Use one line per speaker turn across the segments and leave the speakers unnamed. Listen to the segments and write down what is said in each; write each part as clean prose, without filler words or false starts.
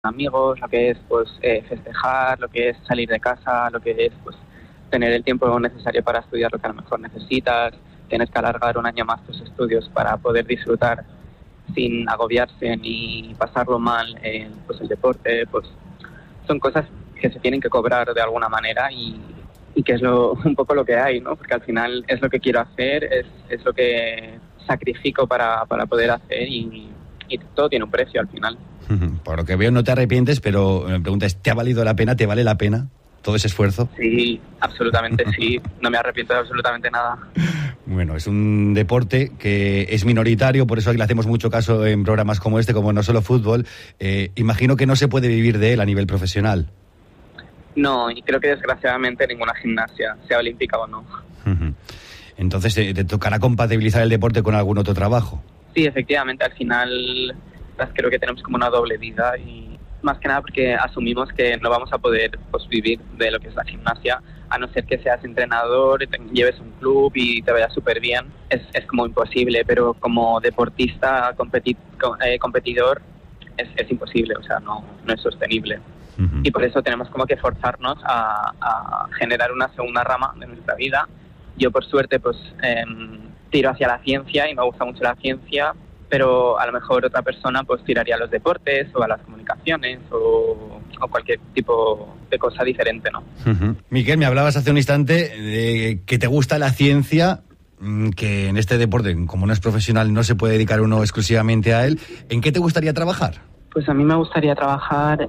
amigos, lo que es pues festejar, lo que es salir de casa, lo que es pues tener el tiempo necesario para estudiar lo que a lo mejor necesitas, tienes que alargar un año más tus estudios para poder disfrutar sin agobiarse ni pasarlo mal en pues el deporte, pues son cosas que se tienen que cobrar de alguna manera y que es un poco lo que hay, ¿no? Porque al final es lo que quiero hacer, es lo que sacrifico para poder hacer y todo tiene un precio al final.
Por lo que veo no te arrepientes, pero me preguntas, ¿te ha valido la pena? ¿Te vale la pena todo ese esfuerzo?
Sí, absolutamente sí, no me arrepiento de absolutamente nada.
Bueno, es un deporte que es minoritario, por eso le hacemos mucho caso en programas como este, como No Solo Fútbol. Imagino que no se puede vivir de él a nivel profesional.
No, y creo que desgraciadamente ninguna gimnasia, sea olímpica o no.
Entonces, ¿te tocará compatibilizar el deporte con algún otro trabajo?
Sí, efectivamente, al final creo que tenemos como una doble vida y más que nada porque asumimos que no vamos a poder pues vivir de lo que es la gimnasia, a no ser que seas entrenador, lleves un club y te vaya súper bien, es como imposible, pero como deportista, competidor, es imposible, o sea, no es sostenible. Y por eso tenemos como que forzarnos a generar una segunda rama de nuestra vida. Yo por suerte pues tiro hacia la ciencia y me gusta mucho la ciencia, pero a lo mejor otra persona pues tiraría a los deportes o a las comunicaciones o cualquier tipo de cosa diferente, ¿no?
Miquel, me hablabas hace un instante de que te gusta la ciencia, que en este deporte, como no es profesional, no se puede dedicar uno exclusivamente a él. ¿En qué te gustaría trabajar?
Pues a mí me gustaría trabajar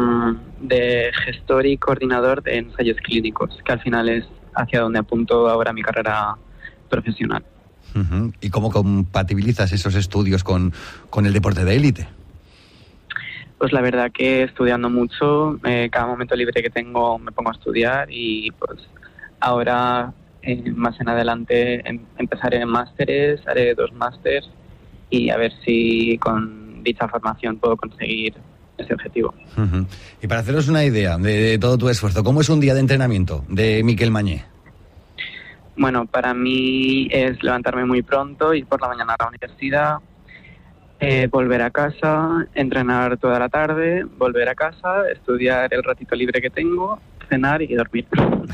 de gestor y coordinador de ensayos clínicos, que al final es hacia donde apunto ahora mi carrera profesional.
¿Y cómo compatibilizas esos estudios con el deporte de élite?
Pues la verdad que estudiando mucho, cada momento libre que tengo me pongo a estudiar y pues ahora más en adelante empezaré en másteres, haré 2 másters y a ver si con dicha formación puedo conseguir ese objetivo.
Y para haceros una idea de todo tu esfuerzo, ¿cómo es un día de entrenamiento de Miquel Mañé?
Bueno, para mí es levantarme muy pronto, ir por la mañana a la universidad, volver a casa, entrenar toda la tarde, volver a casa, estudiar el ratito libre que tengo, cenar y dormir.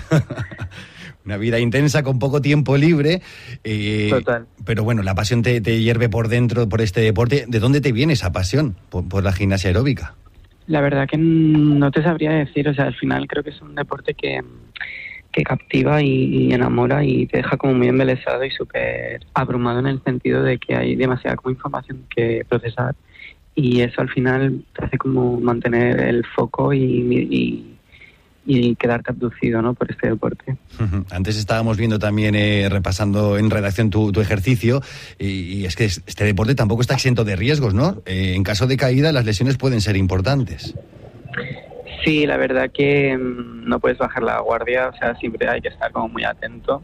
Una vida intensa con poco tiempo libre.
Total.
Pero bueno, la pasión te hierve por dentro por este deporte. ¿De dónde te viene esa pasión por la gimnasia aeróbica?
La verdad que no te sabría decir. O sea, al final creo que es un deporte que captiva y enamora y te deja como muy embelesado y súper abrumado en el sentido de que hay demasiada como información que procesar y eso al final te hace como mantener el foco y quedarte abducido, ¿no?, por este deporte.
Antes estábamos viendo también, repasando en redacción tu ejercicio, y es que este deporte tampoco está exento de riesgos, ¿no? En caso de caída las lesiones pueden ser importantes.
Sí, la verdad que no puedes bajar la guardia, o sea, siempre hay que estar como muy atento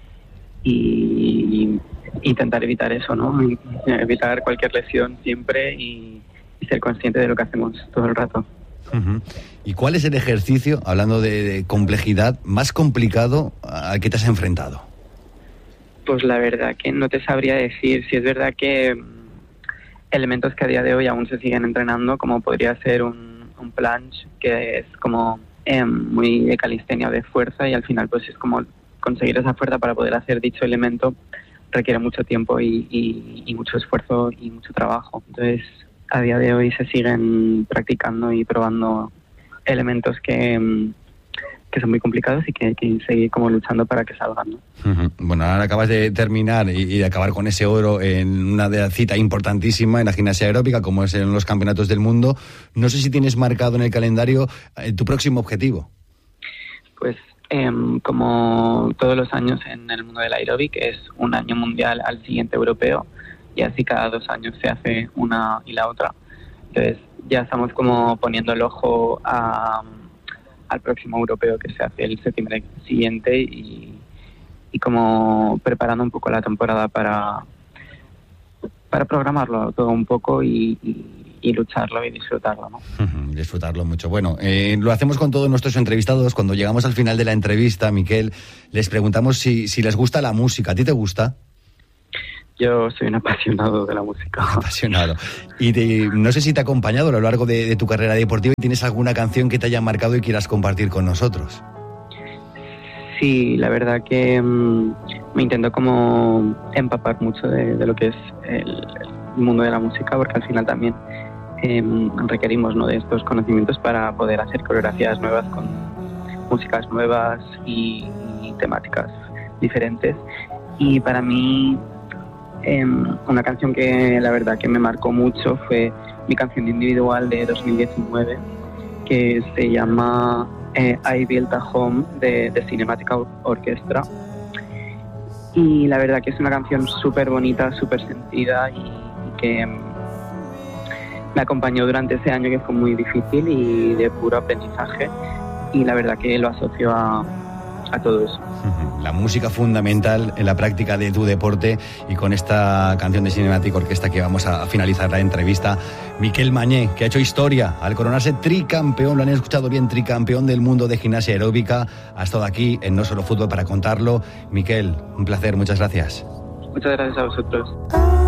y intentar evitar eso, ¿no? Evitar cualquier lesión siempre y ser consciente de lo que hacemos todo el rato.
¿Y cuál es el ejercicio, hablando de complejidad, más complicado al que te has enfrentado?
Pues la verdad que no te sabría decir. Si es verdad que elementos que a día de hoy aún se siguen entrenando, como podría ser un planche, que es como muy de calistenia o de fuerza, y al final pues es como conseguir esa fuerza para poder hacer dicho elemento requiere mucho tiempo y mucho esfuerzo y mucho trabajo. Entonces a día de hoy se siguen practicando y probando elementos que son muy complicados y que hay que seguir como luchando para que salgan, ¿no?
Bueno, ahora acabas de terminar y de acabar con ese oro en una cita importantísima en la gimnasia aeróbica, como es en los campeonatos del mundo. No sé si tienes marcado en el calendario tu próximo objetivo.
Pues como todos los años en el mundo del aeróbic, es un año mundial al siguiente europeo, y así cada 2 años se hace una y la otra. Entonces ya estamos como poniendo el ojo al próximo europeo que se hace el septiembre siguiente y como preparando un poco la temporada para programarlo todo un poco y lucharlo y disfrutarlo, ¿no?
Disfrutarlo mucho. Bueno, lo hacemos con todos nuestros entrevistados. Cuando llegamos al final de la entrevista, Miquel, les preguntamos si les gusta la música. ¿A ti te gusta?
Yo soy un apasionado de la música.
Apasionado. Y no sé si te ha acompañado a lo largo de tu carrera deportiva y tienes alguna canción que te haya marcado y quieras compartir con nosotros.
Sí, la verdad que me intento como empapar mucho de lo que es el mundo de la música, porque al final también requerimos, ¿no?, de estos conocimientos para poder hacer coreografías nuevas con músicas nuevas y temáticas diferentes. Y para mí una canción que la verdad que me marcó mucho fue mi canción individual de 2019, que se llama I Built a Home de Cinematic Orchestra. Y la verdad que es una canción súper bonita, súper sentida y que me acompañó durante ese año que fue muy difícil y de puro aprendizaje, y la verdad que lo asocio a todo eso.
La música fundamental en la práctica de tu deporte, y con esta canción de Cinematic Orchestra que vamos a finalizar la entrevista. Miquel Mañé, que ha hecho historia al coronarse tricampeón, lo han escuchado bien, tricampeón del mundo de gimnasia aeróbica, ha estado aquí en No Solo Fútbol para contarlo. Miquel, un placer, muchas gracias.
Muchas gracias a vosotros.